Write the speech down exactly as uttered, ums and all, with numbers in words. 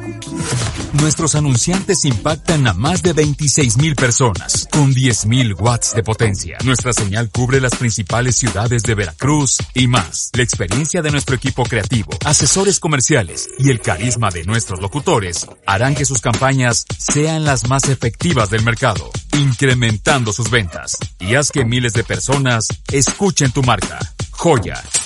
Nuestros anunciantes impactan a más de veintiséis mil personas, con diez mil watts de potencia. Nuestra señal cubre las principales ciudades de Veracruz y más. La experiencia de nuestro equipo creativo, asesores comerciales y el carisma de nuestros locutores harán que sus campañas sean las más efectivas del mercado, incrementando sus ventas. Y haz que miles de personas escuchen tu marca. Joya,